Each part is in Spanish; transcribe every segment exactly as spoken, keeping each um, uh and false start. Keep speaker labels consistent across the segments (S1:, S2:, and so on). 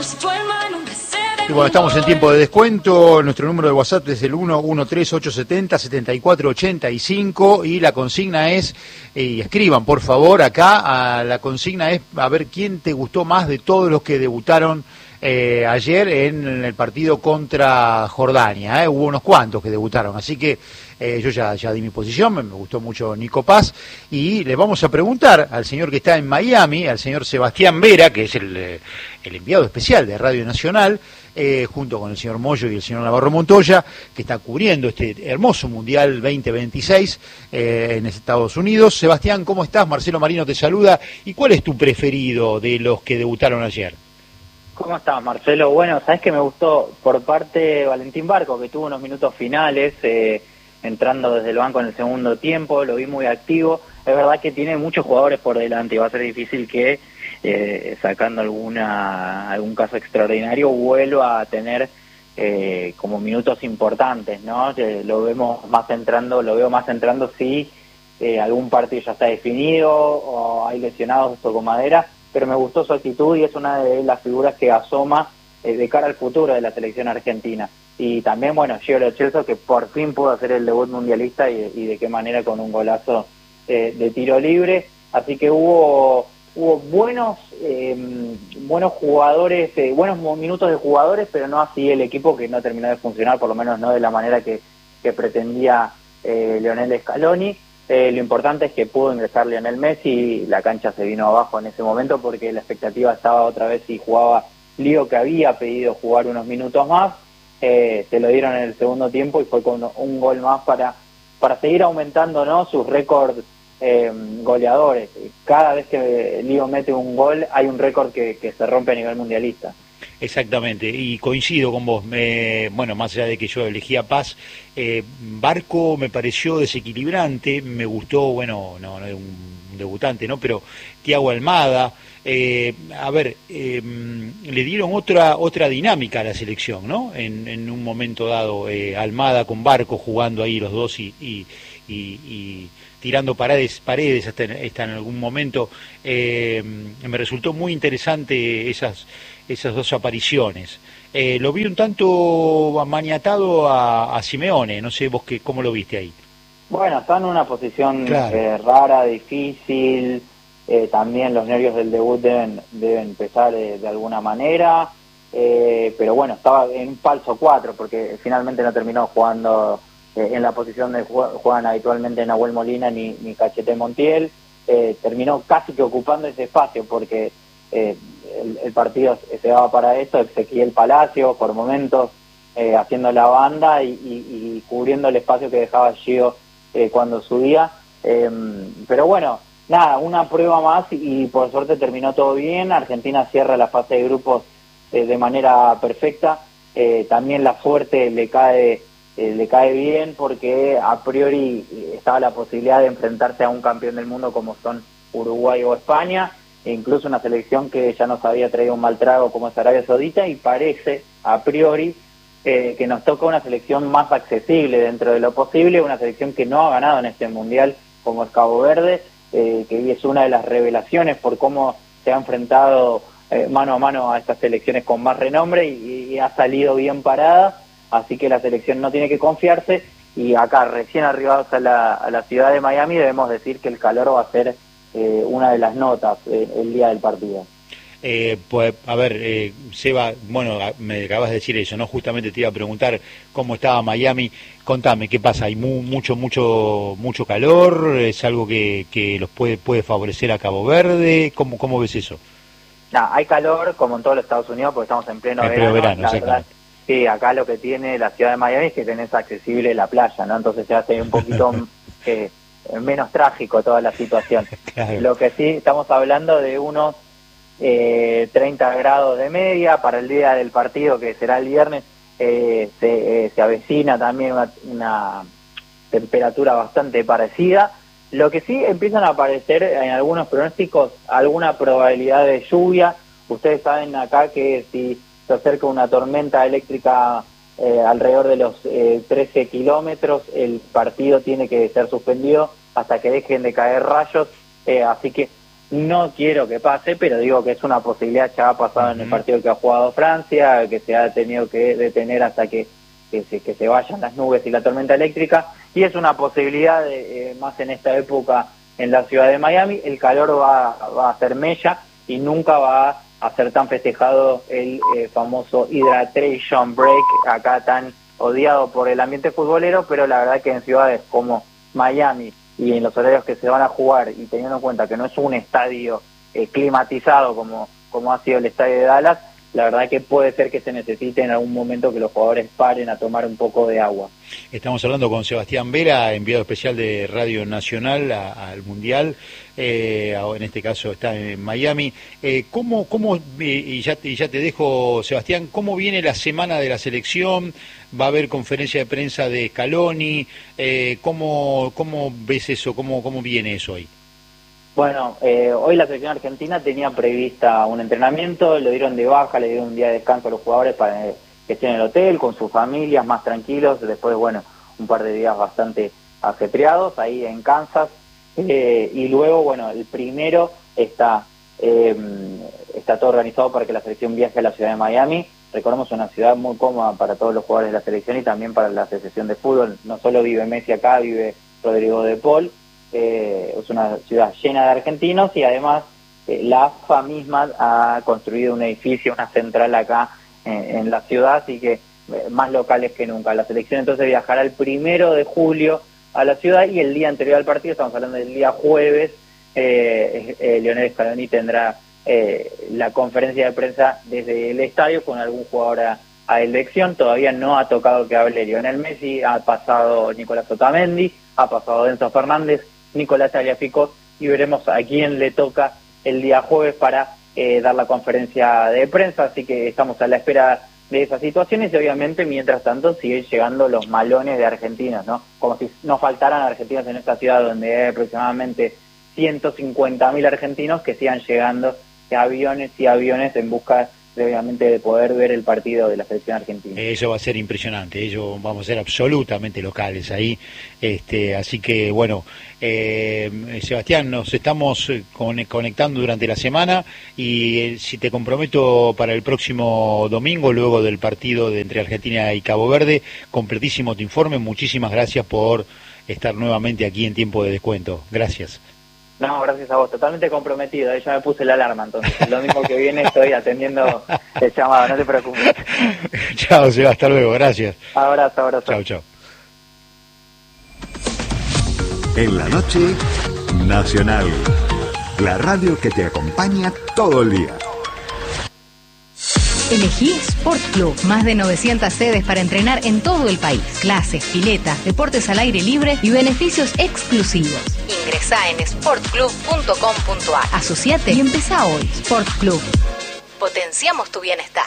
S1: Y bueno, estamos en tiempo de descuento. Nuestro número de WhatsApp es el uno uno tres ocho siete cero siete cuatro ocho cinco y la consigna es, y escriban por favor acá, a, la consigna es a ver quién te gustó más de todos los que debutaron eh, ayer en el partido contra Jordania. Eh. Hubo unos cuantos que debutaron, así que eh, yo ya, ya di mi posición, me, me gustó mucho Nico Paz, y le vamos a preguntar al señor que está en Miami, al señor Sebastián Vera, que es el, el enviado especial de Radio Nacional, Eh, junto con el señor Moyo y el señor Navarro Montoya, que está cubriendo este hermoso Mundial veinte veintiséis eh, en Estados Unidos. Sebastián, ¿cómo estás? Marcelo Marino te saluda. ¿Y cuál es tu preferido de los que debutaron ayer?
S2: ¿Cómo estás, Marcelo? Bueno, sabes que me gustó por parte de Valentín Barco, que tuvo unos minutos finales, eh, entrando desde el banco en el segundo tiempo, lo vi muy activo. Es verdad que tiene muchos jugadores por delante y va a ser difícil que Eh, sacando alguna algún caso extraordinario vuelva a tener eh, como minutos importantes, ¿no? Eh, lo vemos más entrando, lo veo más entrando si eh, algún partido ya está definido o hay lesionados, tocó madera, pero me gustó su actitud y es una de las figuras que asoma eh, de cara al futuro de la selección argentina. Y también, bueno, Gio Lo Celso, que por fin pudo hacer el debut mundialista y, y de qué manera, con un golazo eh, de tiro libre. Así que hubo hubo buenos eh, buenos jugadores, eh, buenos minutos de jugadores, pero no así el equipo, que no terminó de funcionar, por lo menos no de la manera que, que pretendía eh, Lionel Scaloni. Eh, lo importante es que pudo ingresar Lionel Messi y la cancha se vino abajo en ese momento porque la expectativa estaba otra vez si jugaba Lío, que había pedido jugar unos minutos más. Eh, se lo dieron en el segundo tiempo y fue con un gol más para, para seguir aumentando, ¿no?, sus récords Eh, goleadores. Cada vez que Lío mete un gol hay un récord que, que se rompe a nivel mundialista.
S1: Exactamente, y coincido con vos. Me, bueno, más allá de que yo elegía Paz, eh, Barco me pareció desequilibrante, me gustó, bueno, no, no es un debutante, ¿no?, pero Thiago Almada, eh, a ver, eh, le dieron otra otra dinámica a la selección, ¿no?, en, en un momento dado, eh, Almada con Barco jugando ahí los dos y, y, y, y tirando paredes, paredes hasta en, hasta en algún momento. Eh, me resultó muy interesante esas esas dos apariciones. Eh, lo vi un tanto maniatado a, a Simeone, no sé vos qué, cómo lo viste ahí.
S2: Bueno, está en una posición
S1: claro.
S2: eh, rara, difícil, eh, también los nervios del debut deben, deben pesar eh, de alguna manera, eh, pero bueno, estaba en un falso cuatro, porque finalmente no terminó jugando eh, en la posición de juegan habitualmente Nahuel Molina ni, ni Cachete Montiel. Eh, terminó casi que ocupando ese espacio porque eh, el, el partido se daba para eso. Ezequiel Palacio por momentos eh, haciendo la banda y, y, y cubriendo el espacio que dejaba Gio eh, cuando subía, eh, pero bueno, nada, una prueba más y, y por suerte terminó todo bien. Argentina cierra la fase de grupos eh, de manera perfecta. Eh, también la suerte le cae eh, le cae bien porque a priori estaba la posibilidad de enfrentarse a un campeón del mundo como son Uruguay o España, e incluso una selección que ya nos había traído un mal trago como es Arabia Saudita, y parece a priori eh, que nos toca una selección más accesible dentro de lo posible, una selección que no ha ganado en este mundial como es Cabo Verde, eh, que es una de las revelaciones por cómo se ha enfrentado eh, mano a mano a estas selecciones con más renombre y, y ha salido bien parada. Así que la selección no tiene que confiarse, y acá recién arribados a la, a la ciudad de Miami debemos decir que el calor va a ser eh, una de las notas eh, el día del partido.
S1: Eh, pues, a ver, eh, Seba, bueno, me acabas de decir eso, ¿no? Justamente te iba a preguntar cómo estaba Miami. Contame, ¿qué pasa? ¿Hay mu mucho, mucho, mucho calor? ¿Es algo que, que los puede, puede favorecer a Cabo Verde? ¿Cómo, cómo ves eso?
S2: Nah, hay calor como en todos los Estados Unidos porque estamos en pleno
S1: en
S2: verano.
S1: verano
S2: la verdad, sí, acá lo que tiene la ciudad de Miami es que tenés accesible la playa, ¿no? Entonces se hace un poquito eh, menos trágico toda la situación. Claro. Lo que sí, estamos hablando de unos eh, treinta grados de media para el día del partido, que será el viernes. Eh, se, eh, se avecina también una, una temperatura bastante parecida. Lo que sí empiezan a aparecer en algunos pronósticos alguna probabilidad de lluvia. Ustedes saben acá que si se acerca una tormenta eléctrica eh, alrededor de los eh, trece kilómetros, el partido tiene que ser suspendido hasta que dejen de caer rayos, eh, así que No quiero que pase, pero digo que es una posibilidad. Ya ha pasado uh-huh. en el partido que ha jugado Francia, que se ha tenido que detener hasta que, que, se, que se vayan las nubes y la tormenta eléctrica, y es una posibilidad de, eh, más en esta época en la ciudad de Miami. El calor va, va a ser mella y nunca va a ser tan festejado el eh, famoso Hydration Break, acá tan odiado por el ambiente futbolero, pero la verdad que en ciudades como Miami y en los horarios que se van a jugar, y teniendo en cuenta que no es un estadio eh, climatizado como, como ha sido el estadio de Dallas, la verdad que puede ser que se necesite en algún momento que los jugadores paren a tomar un poco de agua.
S1: Estamos hablando con Sebastián Vera, enviado especial de Radio Nacional a, al Mundial, eh, en este caso está en Miami. Eh, ¿Cómo, cómo y, ya, y ya te dejo, Sebastián, cómo viene la semana de la selección? ¿Va a haber conferencia de prensa de Scaloni? Eh, ¿cómo, ¿Cómo ves eso? ¿Cómo, cómo viene eso hoy?
S2: Bueno, eh, hoy la selección argentina tenía prevista un entrenamiento, le dieron de baja, le dieron un día de descanso a los jugadores para que estén en el hotel, con sus familias, más tranquilos. Después, bueno, un par de días bastante ajetreados ahí en Kansas. Eh, y luego, bueno, el primero está, eh, está todo organizado para que la selección viaje a la ciudad de Miami. Recordemos, una ciudad muy cómoda para todos los jugadores de la selección y también para la Asociación de Fútbol. No solo vive Messi acá, vive Rodrigo de Paul. Eh, es una ciudad llena de argentinos y además eh, la A F A misma ha construido un edificio, una central acá en, en la ciudad, así que eh, más locales que nunca. La selección entonces viajará el primero de julio a la ciudad, y el día anterior al partido, estamos hablando del día jueves, eh, eh, Lionel Scaloni tendrá eh, la conferencia de prensa desde el estadio con algún jugador a, a elección. Todavía no ha tocado que hable Lionel Messi, ha pasado Nicolás Otamendi, ha pasado Enzo Fernández, Nicolás Tagliafico, y veremos a quién le toca el día jueves para eh, dar la conferencia de prensa. Así que estamos a la espera de esas situaciones y obviamente mientras tanto siguen llegando los malones de argentinos, ¿no? Como si no faltaran argentinos en esta ciudad donde hay aproximadamente ciento cincuenta mil argentinos que sigan llegando de aviones y aviones en busca de, obviamente, de poder ver el partido de la selección argentina.
S1: Eso va a ser impresionante, ellos vamos a ser absolutamente locales ahí, este, así que bueno, eh, Sebastián, nos estamos con, conectando durante la semana y eh, si te comprometo para el próximo domingo, luego del partido de entre Argentina y Cabo Verde, completísimo tu informe. Muchísimas gracias por estar nuevamente aquí en Tiempo de Descuento. Gracias.
S2: No, gracias a vos, totalmente comprometido. Ya me puse la alarma, entonces el domingo que viene estoy atendiendo el llamado, no te preocupes.
S1: Chao, Seba, hasta luego, gracias.
S2: Abrazo, abrazo.
S1: Chao, chao.
S3: En la noche, Nacional, la radio que te acompaña todo el día.
S4: Elegí Sport Club, más de novecientas sedes para entrenar en todo el país. Clases, piletas, deportes al aire libre y beneficios exclusivos. Ingresá en sport club punto com punto a r. Asociate y empezá hoy. Sport Club. Potenciamos tu bienestar.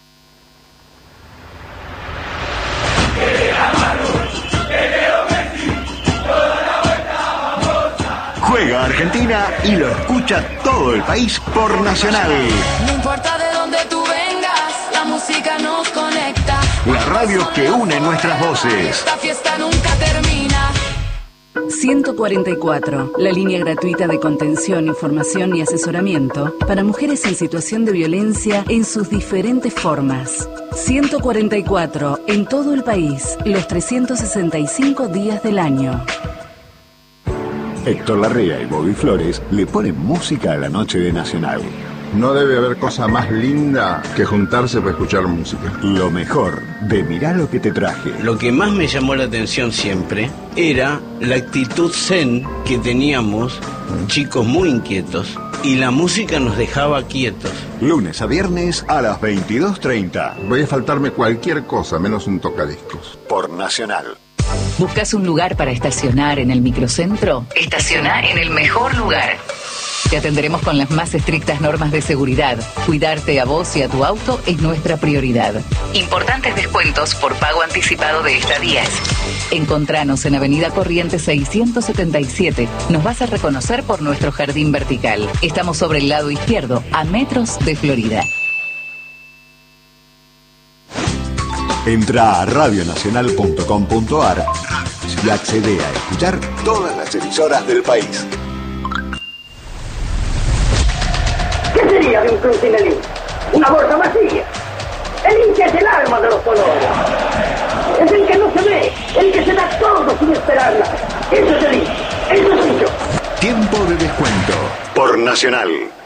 S3: Juega Argentina y lo escucha todo el país por Nacional.
S5: No importa de dónde tú vengas, la música nos conecta.
S3: La radio que une nuestras voces.
S5: Esta fiesta nunca termina.
S6: ciento cuarenta y cuatro, la línea gratuita de contención, información y asesoramiento para mujeres en situación de violencia en sus diferentes formas. ciento cuarenta y cuatro, en todo el país, los trescientos sesenta y cinco días del año.
S3: Héctor Larrea y Bobby Flores le ponen música a la noche de Nacional.
S7: No debe haber cosa más linda que juntarse para escuchar música.
S3: Lo mejor de Mirá lo que te traje.
S8: Lo que más me llamó la atención siempre era la actitud zen que teníamos, chicos muy inquietos, y la música nos dejaba quietos.
S3: Lunes a viernes a las veintidós treinta.
S7: Voy a faltarme cualquier cosa menos un tocadiscos.
S3: Por Nacional.
S4: ¿Buscas un lugar para estacionar en el microcentro? Estaciona en el mejor lugar. Te atenderemos con las más estrictas normas de seguridad. Cuidarte a vos y a tu auto es nuestra prioridad. Importantes descuentos por pago anticipado de estadías. Encontranos en Avenida Corrientes seiscientos setenta y siete. Nos vas a reconocer por nuestro jardín vertical. Estamos sobre el lado izquierdo, a metros de Florida.
S3: Entra a radio nacional punto com punto a r y accede a escuchar todas las emisoras del país.
S9: vacía de un club sin el hincha. Una bolsa vacía. El hincha es el alma de los colores. Es el que no se ve, el que se da todo sin esperar nada. Eso es el hincha. Eso soy yo.
S3: Tiempo de descuento por Nacional.